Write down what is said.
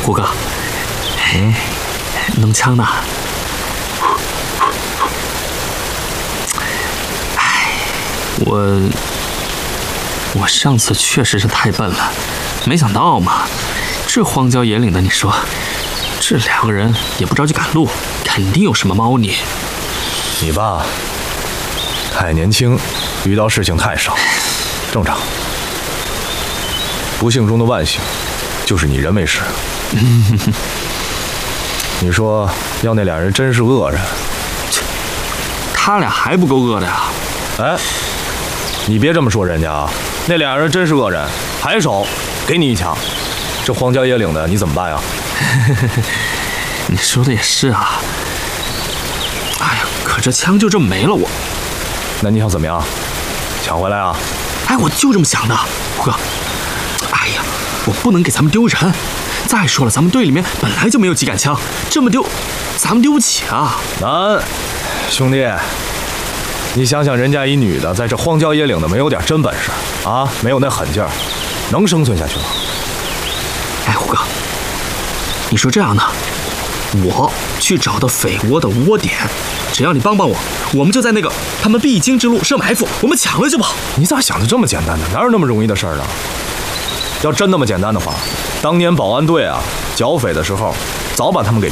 胡哥，弄枪呢？哎，我上次确实是太笨了，没想到嘛，这荒郊野岭的，你说这2个人也不着急赶路，肯定有什么猫腻。 你爸太年轻，遇到事情太少，正常。不幸中的万幸，就是你人没事。你说要那2人真是恶人， 他俩还不够恶的呀？ 哎，你别这么说人家啊！那2人真是恶人，还手，给你一枪，这荒郊野岭的你怎么办呀？ 你说的也是啊。哎呀，可这枪就这么没了我。 那你想怎么样？抢回来啊？ 哎，我就这么想的，胡哥。哎呀，我不能给咱们丢人。再说了，咱们队里面本来就没有几杆枪，这么丢，咱们丢不起啊。 难，兄弟，你想想人家一女的在这荒郊野岭的，没有点真本事啊，没有那狠劲儿，能生存下去吗？ 哎，胡哥，你说这样呢？我去找到匪窝的窝点，只要你帮帮我，我们就在那个他们必经之路设埋伏，我们抢了就跑。 你咋想的这么简单呢？哪有那么容易的事儿呢？要真那么简单的话，当年保安队啊剿匪的时候，早把他们给